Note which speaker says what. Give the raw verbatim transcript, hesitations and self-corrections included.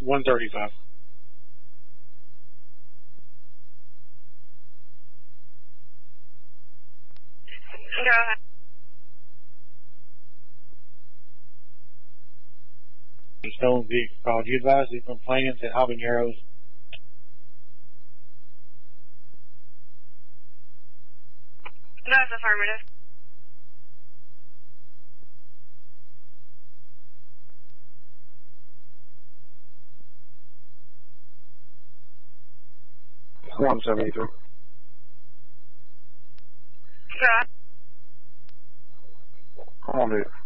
Speaker 1: one thirty-five.
Speaker 2: Go ahead.
Speaker 1: Stolen vehicle call. Do you advise the complainants at Habaneros?
Speaker 2: That's affirmative.
Speaker 3: one seventy-three.
Speaker 2: Go ahead.
Speaker 3: Hold it.